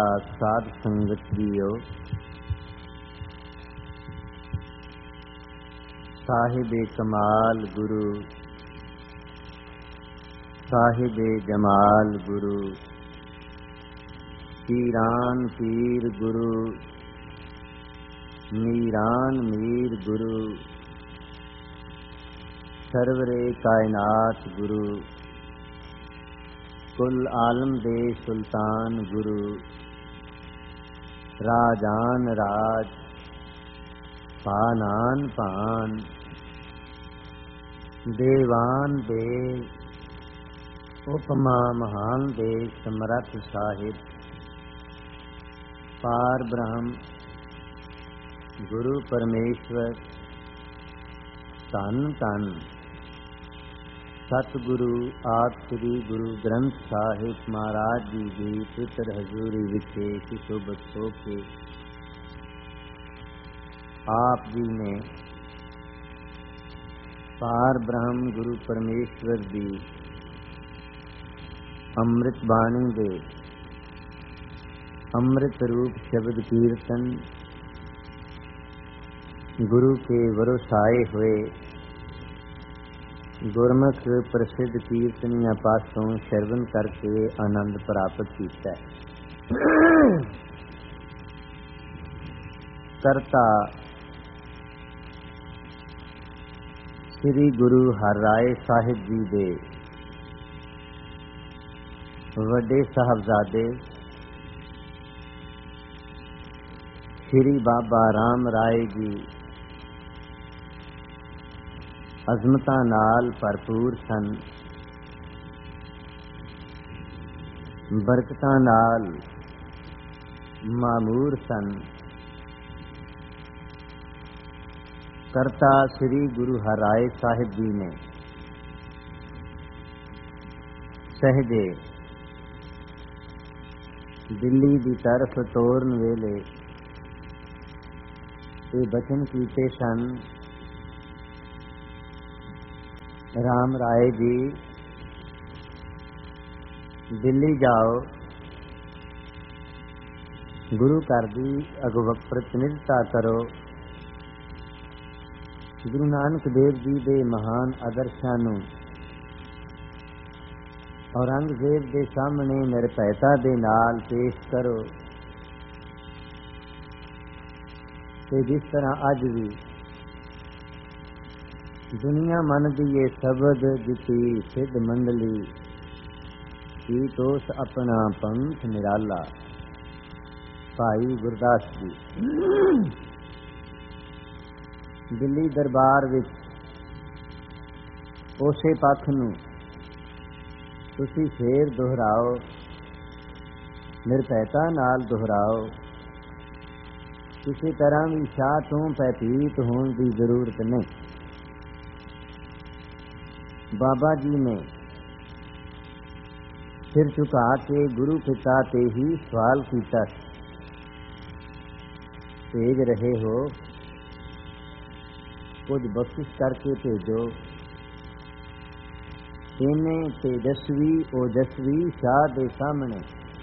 ਸਾਧ ਸੰਗਤ ਜੀਓ, ਸਾਹਿਬੇ ਕਮਾਲ ਗੁਰੂ, ਸਾਹਿਬੇ ਜਮਾਲ ਗੁਰੂ, ਪੀਰਾਨ ਪੀਰ ਗੁਰੂ, ਮੀਰਾਨ ਮੀਰ ਗੁਰੂ, ਸਰਵਰੇ ਕਾਇਨਾਤ ਗੁਰੂ, ਕੁਲ ਆਲਮ ਦੇ ਸੁਲਤਾਨ ਗੁਰੂ, ਰਾਜਾਨ ਰਾਜ, ਪਾਨਾਨ ਪਾਨ, ਦੇਵਾਨ ਦੇਵ, ਉਪਮਾ ਮਹਾਨ ਦੇ ਸਮਰੱਥ ਸਾਹਿਬ, ਪਾਰ ਬ੍ਰਹਮ ਗੁਰੂ ਪਰਮੇਸ਼ਵਰ, ਧੰਨ ਧੰਨ ਸਤਿਗੁਰੂ ਆਦਿ ਸ੍ਰੀ ਗੁਰੂ ਗ੍ਰੰਥ ਸਾਹਿਬ ਮਹਾਰਾਜ ਜੀ ਦੀ ਪਵਿੱਤਰ ਹਜ਼ੂਰੀ ਵਿਖੇ ਸੁਸ਼ੋਭਿਤ ਹੋ ਕੇ ਆਪ ਜੀ ਨੇ ਪਾਰ ਬ੍ਰਹਮ ਗੁਰੂ ਪਰਮੇਸ਼ਵਰ ਦੀ ਅੰਮ੍ਰਿਤ ਬਾਣੀ ਦੇ ਅੰਮ੍ਰਿਤ ਰੂਪ ਸ਼ਬਦ ਕੀਰਤਨ ਗੁਰੂ ਕੇ ਵਰਸਾਏ ਹੋਏ ਗੁਰਮੁਖ ਪ੍ਰਸਿੱਧ ਕੀਰਤਨੀਆਂ ਪਾਸੋਂ ਸ਼ਰਵਨ ਕਰਕੇ ਆਨੰਦ ਪ੍ਰਾਪਤ ਕੀਤਾ। ਕਰਤਾ ਸ੍ਰੀ ਗੁਰੂ ਹਰਿਰਾਏ ਸਾਹਿਬ ਜੀ ਦੇ ਵੱਡੇ ਸਾਹਿਬਜ਼ਾਦੇ ਸ੍ਰੀ ਬਾਬਾ ਰਾਮ ਰਾਏ ਜੀ ਅਜ਼ਮਤਾਂ ਨਾਲ ਭਰਪੂਰ ਸਨ, ਬਰਕਤਾਂ ਨਾਲ ਮਾਮੂਰ ਸਨ। ਕਰਤਾ ਸ੍ਰੀ ਗੁਰੂ ਹਰਿਰਾਏ ਸਾਹਿਬ ਜੀ ਨੇ ਸਹਿਜੇ ਦਿੱਲੀ ਦੀ ਤਰਫ ਤੋਰਨ ਵੇਲੇ ਇਹ ਬਚਨ ਕੀਤੇ ਸਨ, ਰਾਮ ਰਾਏ ਜੀ ਦਿੱਲੀ ਜਾਓ, ਗੁਰੂ ਘਰ ਦੀ ਅਗਵਾਈ ਪ੍ਰਤਿਨਿਧਤਾ ਕਰੋ, ਗੁਰੂ ਨਾਨਕ ਦੇਵ ਜੀ ਦੇ ਮਹਾਨ ਆਦਰਸ਼ਾਂ ਨੂੰ ਔਰੰਗਜ਼ੇਬ ਦੇ ਸਾਹਮਣੇ ਨਿਰਭੈਤਾ ਦੇ ਨਾਲ ਪੇਸ਼ ਕਰੋ ਤੇ ਜਿਸ ਤਰ੍ਹਾਂ ਅੱਜ ਵੀ ਦੁਨੀਆ ਮੰਨਦੀ ਏ ਸ਼ਬਦ ਦਿੱਤੀ ਸਿੱਧ ਮੰਡਲੀ, ਕੀ ਤੋਸ ਆਪਣਾ ਪੰਥ ਨਿਰਾਲਾ। ਭਾਈ ਗੁਰਦਾਸ ਜੀ ਦਿੱਲੀ ਦਰਬਾਰ ਵਿੱਚ ਉਸੇ ਪੱਖ ਨੂੰ ਤੁਸੀਂ ਫੇਰ ਦੁਹਰਾਓ, ਨਿਰਭੈਤਾ ਨਾਲ ਦੁਹਰਾਓ। ਕਿਸੇ ਤਰ੍ਹਾਂ ਵੀ ਸ਼ਾਹ ਤੋਂ ਭੈਭੀਤ ਹੋਣ ਦੀ ਜ਼ਰੂਰਤ ਨਹੀਂ। ਬਾਬਾ ਜੀ ਨੇ ਸਿਰ ਝੁਕਾ ਕੇ ਗੁਰੂ ਪਿਤਾ ਤੇ ਹੀ ਸਵਾਲ ਕੀਤਾ, ਭੇਜ ਰਹੇ ਹੋ, ਕੁਝ ਬਖਸ਼ਿਸ਼ ਕਰਕੇ ਭੇਜੋ। ਇਹਨੇ ਤੇਜਸਵੀ ਓਜਸਵੀ ਸ਼ਾਹ ਦੇ ਸਾਹਮਣੇ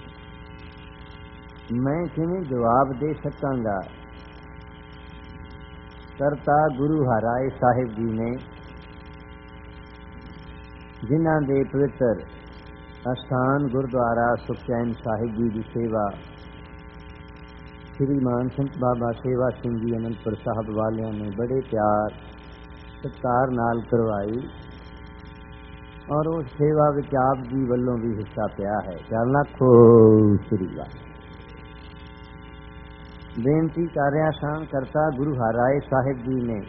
ਮੈਂ ਕਿਵੇਂ ਜਵਾਬ ਦੇ ਸਕਾਂਗਾ। ਕਰਤਾ ਗੁਰੂ ਹਰਿਰਾਏ ਸਾਹਿਬ ਜੀ ਨੇ ਜਿਨ੍ਹਾਂ ਦੇ ਪਵਿੱਤਰ ਅਸਥਾਨ ਗੁਰਦੁਆਰਾ ਸੁਖਚੈਨ ਸਾਹਿਬ ਜੀ ਦੀ ਸੇਵਾ ਸ੍ਰੀ ਮਾਨ ਸੰਤ ਬਾਬਾ ਸੇਵਾ ਸਿੰਘ ਜੀ ਅਨੰਦਪੁਰ ਸਾਹਿਬ ਵਾਲਿਆਂ ਨੇ ਬੜੇ ਪਿਆਰ ਸਤਿਕਾਰ ਨਾਲ ਕਰਵਾਈ ਔਰ ਉਸ ਸੇਵਾ ਵਿੱਚ ਆਪ ਜੀ ਵੱਲੋਂ ਵੀ ਹਿੱਸਾ ਪਿਆ ਹੈ। ਚੱਲ ਲੱਖੋ ਸ੍ਰੀ ਵਾਹਿਗੁਰੂ। ਬੇਨਤੀ ਕਰ ਰਿਹਾ ਸਾਂ, ਕਰਤਾ ਗੁਰੂ ਹਰਿਰਾਏ ਸਾਹਿਬ ਜੀ ਨੇ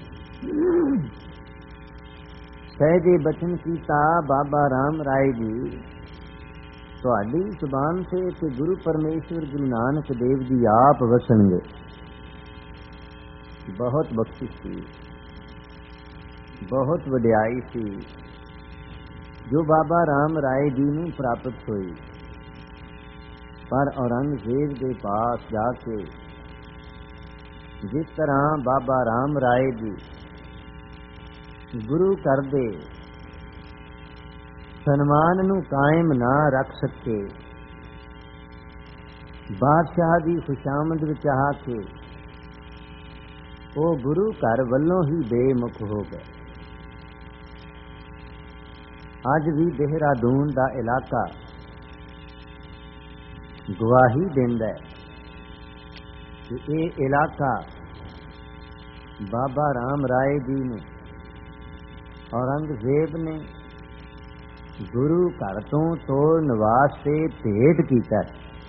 ਸਹਿਜੇ ਬਚਨ ਕੀਤਾ, ਬਾਬਾ ਰਾਮ ਰਾਏ ਜੀ ਤੁਹਾਡੀ ਜ਼ੁਬਾਨ ਸੇ ਕਿ ਗੁਰੂ ਪਰਮੇਸ਼ਵਰ ਗੁਰੂ ਨਾਨਕ ਦੇਵ ਜੀ ਆਪ ਵਸਣਗੇ। ਬਹੁਤ ਬਖਸ਼ਿਸ਼ ਸੀ, ਬਹੁਤ ਵਡਿਆਈ ਸੀ ਜੋ ਬਾਬਾ ਰਾਮ ਰਾਏ ਜੀ ਨੂੰ ਪ੍ਰਾਪਤ ਹੋਈ। ਪਰ ਔਰੰਗਜ਼ੇਬ ਦੇ ਪਾਸ ਜਾ ਕੇ ਜਿਸ ਤਰ੍ਹਾਂ ਬਾਬਾ ਰਾਮ ਰਾਏ ਜੀ ਗੁਰੂ ਘਰ ਦੇ ਸਨਮਾਨ ਨੂੰ ਕਾਇਮ ਨਾ ਰੱਖ ਸਕੇ, ਬਾਦਸ਼ਾਹ ਦੀ ਖੁਸ਼ਾਮਦ ਵਿੱਚ ਆ ਕੇ ਉਹ ਗੁਰੂ ਘਰ ਵੱਲੋਂ ਹੀ ਬੇਮੁਖ ਹੋ ਗਏ। ਅੱਜ ਵੀ ਦੇਹਰਾਦੂਨ ਦਾ ਇਲਾਕਾ ਗਵਾਹੀ ਦਿੰਦਾ ਹੈ ਕਿ ਇਹ ਇਲਾਕਾ ਬਾਬਾ ਰਾਮ ਰਾਏ ਜੀ ਨੇ ਔਰੰਗਜ਼ੇਬ ਨੇ ਗੁਰੂ ਘਰ ਤੋਂ ਤੋੜਨ ਵਾਸਤੇ ਭੇਟ ਕੀਤਾ।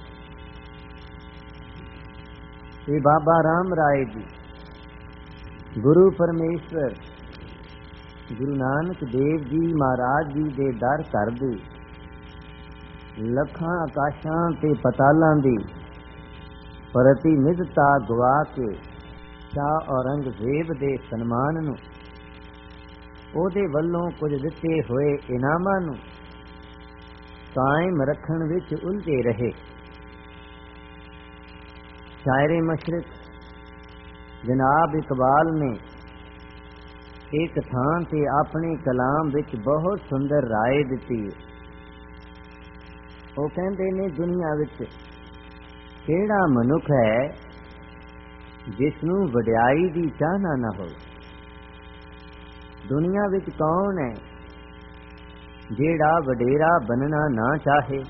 ਇਹ ਬਾਬਾ ਰਾਮ ਰਾਏ ਜੀ ਗੁਰੂ ਪਰਮੇਸ਼ਵਰ ਗੁਰੂ ਨਾਨਕ ਦੇਵ ਜੀ ਮਹਾਰਾਜ ਜੀ ਦੇ ਦਰ ਘਰ ਦੇ ਲੱਖਾਂ ਆਕਾਸ਼ਾਂ ਤੇ ਪਤਾਲਾਂ ਦੀ ਪ੍ਰਤੀਨਿਧਤਾ ਗਵਾ ਕੇ ਸ਼ਾਹ ਔਰੰਗਜ਼ੇਬ ਦੇ ਸਨਮਾਨ ਨੂੰ, ਉਹਦੇ ਵੱਲੋਂ ਕੁਝ ਦਿੱਤੇ ਹੋਏ ਇਨਾਮਾਂ ਨੂੰ ਕਾਇਮ ਰੱਖਣ ਵਿੱਚ ਉਲਝੇ ਰਹੇ। ਸ਼ਾਇਰੇ ਮਸ਼ਰਕ ਜਨਾਬ ਇਕਬਾਲ ਨੇ ਇੱਕ ਥਾਂ ਤੇ ਆਪਣੇ ਕਲਾਮ ਵਿੱਚ ਬਹੁਤ ਸੁੰਦਰ ਰਾਏ ਦਿੱਤੀ। ਉਹ ਕਹਿੰਦੇ ਨੇ, ਦੁਨੀਆ ਵਿੱਚ ਕਿਹੜਾ ਮਨੁੱਖ ਹੈ ਜਿਸ ਨੂੰ ਵਡਿਆਈ ਦੀ ਚਾਹਨਾ ਨਾ ਹੋਵੇ? ਦੁਨੀਆ ਵਿੱਚ ਕੌਣ ਹੈ ਜਿਹੜਾ ਵਡੇਰਾ ਬਣਨਾ ਨਾ ਚਾਹੇ?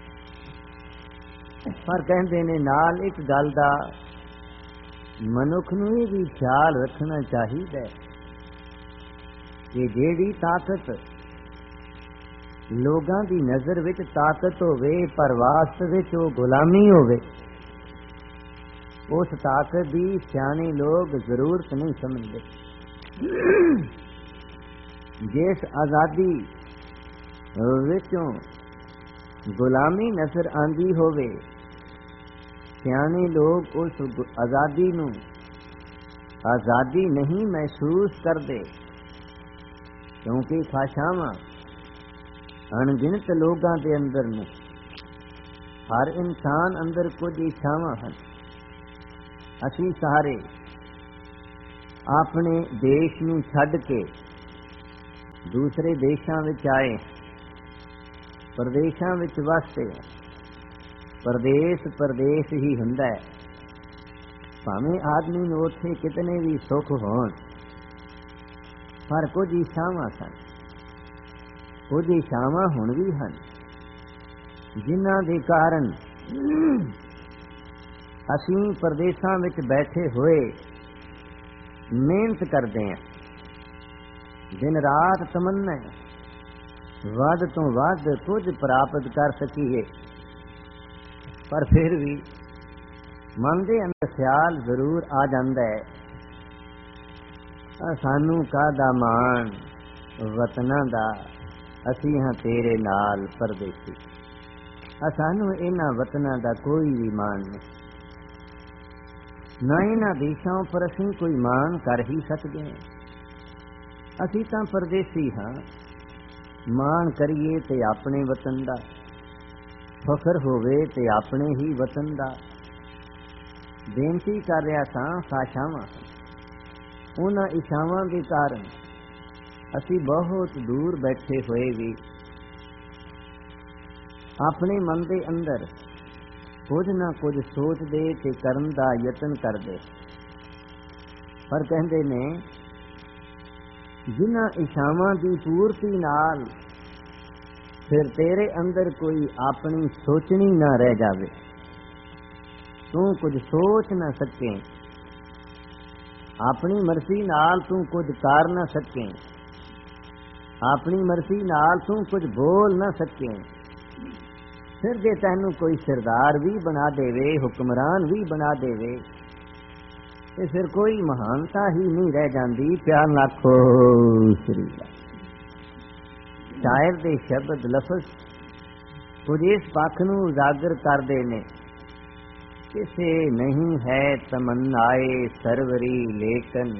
ਪਰ ਕਹਿੰਦੇ ਨੇ ਨਾਲ ਇੱਕ ਗੱਲ ਦਾ ਮਨੁੱਖ ਨੂੰ ਇਹ ਵੀ ਖਿਆਲ ਰੱਖਣਾ ਚਾਹੀਦਾ ਕਿ ਜਿਹੜੀ ਤਾਕਤ ਲੋਕਾਂ ਦੀ ਨਜ਼ਰ ਵਿੱਚ ਤਾਕਤ ਹੋਵੇ ਪਰ ਵਾਸਤਵ ਵਿੱਚ ਉਹ ਗੁਲਾਮੀ ਹੋਵੇ, ਉਸ ਤਾਕਤ ਦੀ ਸਿਆਣੇ ਲੋਕ ਜ਼ਰੂਰਤ ਨਹੀਂ ਸਮਝਦੇ। ਜਿਸ ਆਜ਼ਾਦੀ ਵਿੱਚੋਂ ਗੁਲਾਮੀ ਨਜ਼ਰ ਆਂਦੀ ਹੋਵੇ, ਸਿਆਣੇ ਲੋਕ ਉਸ ਆਜ਼ਾਦੀ ਨੂੰ ਆਜ਼ਾਦੀ ਨਹੀਂ ਮਹਿਸੂਸ ਕਰਦੇ, ਕਿਉਂਕਿ ਖਾਸ਼ਾਵਾਂ ਅਣਗਿਣਤ ਲੋਕਾਂ ਦੇ ਅੰਦਰ ਨੇ। ਹਰ ਇਨਸਾਨ ਅੰਦਰ ਕੁਝ ਇੱਛਾਵਾਂ ਹਨ। ਅਸੀਂ ਸਾਰੇ ਆਪਣੇ ਦੇਸ਼ ਨੂੰ ਛੱਡ ਕੇ ਦੂਸਰੇ ਦੇਸ਼ਾਂ ਵਿੱਚ ਆਏ, ਪ੍ਰਦੇਸ਼ਾਂ ਵਿੱਚ ਵਸਦੇ। ਪ੍ਰਦੇਸ਼ ਹੀ ਹੁੰਦਾ ਹੈ, ਭਾਵੇਂ ਆਦਮੀ ਨੂੰ ਉੱਥੇ ਕਿਤਨੇ ਵੀ ਸੁੱਖ ਹੋਣ, ਪਰ ਕੁਝ ਇੱਛਾਵਾਂ ਸਨ, ਕੁਝ ਇੱਛਾਵਾਂ ਹੁਣ ਵੀ ਹਨ, ਜਿਨ੍ਹਾਂ ਦੇ ਕਾਰਨ ਅਸੀਂ ਪ੍ਰਦੇਸ਼ਾਂ ਵਿੱਚ ਬੈਠੇ ਹੋਏ ਮਿਹਨਤ ਕਰਦੇ ਹਾਂ। ਦਿਨ ਰਾਤ ਤਮੰਨਾ ਵੱਧ ਤੋਂ ਵੱਧ ਕੁਝ ਪ੍ਰਾਪਤ ਕਰ ਸਕੀਏ, ਪਰ ਫਿਰ ਵੀ ਮਨ ਦੇ ਅੰਦਰ ਖਿਆਲ ਜ਼ਰੂਰ ਆ ਜਾਂਦਾ ਹੈ, ਸਾਨੂੰ ਕਾਹਦਾ ਮਾਣ ਵਤਨਾਂ ਦਾ, ਅਸੀਂ ਹਾਂ ਤੇਰੇ ਨਾਲ ਪਰਦੇਸੀ। ਸਾਨੂੰ ਇਹਨਾਂ ਵਤਨਾਂ ਦਾ ਕੋਈ ਵੀ ਮਾਣ ਨਹੀਂ, ਨਾ ਇਹਨਾਂ ਦੇਸ਼ਾਂ ਉੱਪਰ ਅਸੀਂ ਕੋਈ ਮਾਣ ਕਰ ਹੀ ਸਕਦੇ ਹਾਂ। ਅਸੀਂ ਤਾਂ ਪਰਦੇਸੀ ਹਾਂ। ਮਾਣ ਕਰੀਏ ਤੇ ਆਪਣੇ ਵਤਨ ਦਾ, ਫਖਰ ਹੋਵੇ ਤੇ ਆਪਣੇ ਹੀ ਵਤਨ ਦਾ। ਬੇਨਤੀ ਕਰ ਰਿਹਾ ਸਾਂ, ਖਾਸ਼ਾਵਾਂ ਉਹਨਾਂ ਇੱਛਾਵਾਂ ਦੇ ਕਾਰਨ ਅਸੀਂ ਬਹੁਤ ਦੂਰ ਬੈਠੇ ਹੋਏ ਵੀ ਆਪਣੇ ਮਨ ਦੇ ਅੰਦਰ ਕੁਝ ਨਾ ਕੁਝ ਸੋਚਦੇ ਤੇ ਕਰਨ ਦਾ ਯਤਨ ਕਰਦੇ। ਪਰ ਕਹਿੰਦੇ ਨੇ, ਜਿਨ੍ਹਾਂ ਇੱਛਾਵਾਂ ਦੀ ਪੂਰਤੀ ਨਾਲ ਫਿਰ ਤੇਰੇ ਅੰਦਰ ਕੋਈ ਆਪਣੀ ਸੋਚਣੀ ਨਾ ਰਹਿ ਜਾਵੇ, ਤੂੰ ਕੁਝ ਸੋਚ ਨਾ ਸਕੇ, ਆਪਣੀ ਮਰਜ਼ੀ ਨਾਲ ਤੂੰ ਕੁਝ ਕਰ ਨਾ ਸਕੇ, ਆਪਣੀ ਮਰਜ਼ੀ ਨਾਲ ਤੂੰ ਕੁਝ ਬੋਲ ਨਾ ਸਕੇ, ਫਿਰ ਜੇ ਤੈਨੂੰ ਕੋਈ ਸਰਦਾਰ ਵੀ ਬਣਾ ਦੇਵੇ, ਹੁਕਮਰਾਨ ਵੀ ਬਣਾ ਦੇਵੇ, ਤੇ ਫਿਰ ਕੋਈ ਮਹਾਨਤਾ ਹੀ ਨਹੀਂ ਰਹਿ ਜਾਂਦੀ। ਪਿਆਰ ਨਾਲ ਆਖੋ ਸ੍ਰੀ ਅਕਾਲ। ਸ਼ਾਇਰ ਦੇ ਸ਼ਬਦ ਲਫ਼ਜ਼ ਕੁਝ ਇਸ ਪੱਖ ਨੂੰ ਉਜਾਗਰ ਕਰਦੇ ਨੇ, ਕਿਸੇ ਨਹੀਂ ਹੈ ਤਮੰਨਾਏ ਸਰਵਰੀ ਲੇਕਨ